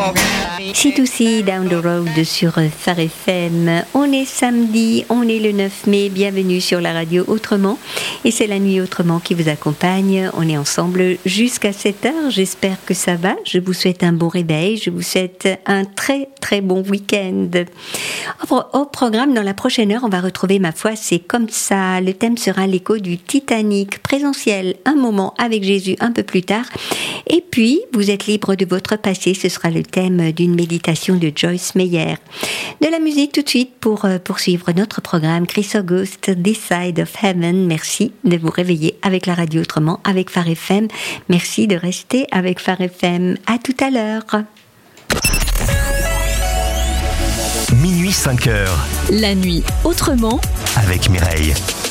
C2C Down the Road sur Phare FM. On est samedi, on est le 9 mai. Bienvenue sur la radio Autrement. Et c'est la nuit Autrement qui vous accompagne. On est ensemble jusqu'à 7h. J'espère que ça va. Je vous souhaite un bon réveil. Je vous souhaite un très très bon week-end. Au programme, dans la prochaine heure, on va retrouver Ma foi, c'est comme ça. Le thème sera l'écho du Titanic. Présentiel, un moment avec Jésus un peu plus tard. Et puis, vous êtes libre de votre passé. Ce sera le thème d'une méditation de Joyce Meyer. De la musique tout de suite pour poursuivre notre programme. Chris August, This Side of Heaven. Merci de vous réveiller avec la radio Autrement, avec Phare FM. Merci de rester avec Phare FM. À tout à l'heure. Minuit 5h. La nuit Autrement avec Mireille.